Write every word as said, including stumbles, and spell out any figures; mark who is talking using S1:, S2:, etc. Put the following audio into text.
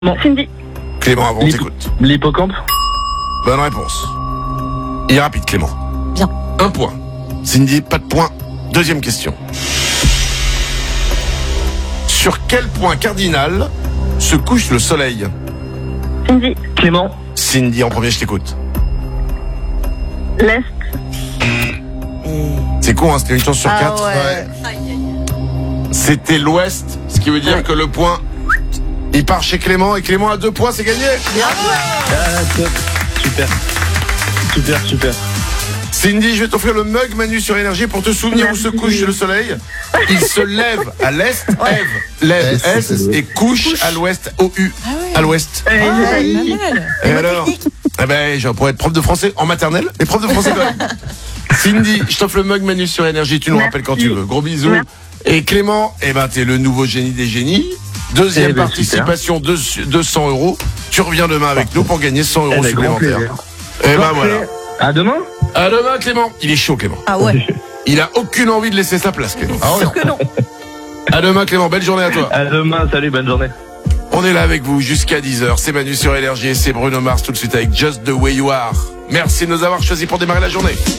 S1: Non.
S2: Cindy.
S3: Clément, avant,
S1: L'hippo-
S3: t'écoute.
S1: L'hippocampe.
S3: Bonne réponse. Il est rapide, Clément.
S4: Bien.
S3: Un point. Cindy, pas de point. Deuxième question. Sur quel point cardinal se couche le soleil?
S2: Cindy.
S1: Clément.
S3: Cindy, en premier, je t'écoute.
S2: L'Est.
S3: C'est con, hein, c'était une chance sur
S4: Ah
S3: quatre.
S4: ouais.
S3: C'était l'ouest, ce qui veut dire
S2: Ouais.
S3: que le point, il part chez Clément, et Clément a deux points, c'est gagné.
S1: Ah, top. Super. Super, super.
S3: Cindy, je vais t'offrir le mug Manu sur Énergie pour te souvenir
S2: Merci.
S3: où se couche le soleil. Il se lève à l'est,
S4: Ouais.
S3: lève, lève,
S5: Est,
S3: est,
S5: c'est
S3: et couche à l'ouest, O U,
S4: Ah ouais.
S3: à l'ouest.
S2: Euh,
S4: Ah,
S2: j'ai
S4: pas
S2: failli.
S4: mal.
S3: Et
S4: Et
S3: alors
S4: technique.
S3: Eh ben, je pourrais être prof de français en maternelle, mais prof de français quand même. Cindy, je t'offre le mug Manu sur Énergie, tu nous
S2: Merci.
S3: rappelles quand tu veux. Gros bisous.
S2: Merci.
S3: Et Clément, eh ben, t'es le nouveau génie des génies. Deuxième
S1: Eh ben,
S3: participation, deux- deux cents euros. Tu reviens demain avec nous pour gagner cent euros
S1: Eh ben, grand
S3: supplémentaires.
S1: plaisir.
S3: Et ben
S1: Parfait.
S3: voilà.
S1: À demain.
S3: À demain, Clément. Il est chaud, Clément.
S4: Ah ouais.
S3: Il a aucune envie de laisser sa place, Clément.
S5: Ah ouais.
S4: Sûr que non.
S3: À demain, Clément. Belle journée à toi.
S1: À demain. Salut, bonne journée.
S3: On est là avec vous jusqu'à dix heures. C'est Manu sur Énergie et c'est Bruno Mars tout de suite avec Just the Way You Are. Merci de nous avoir choisis pour démarrer la journée.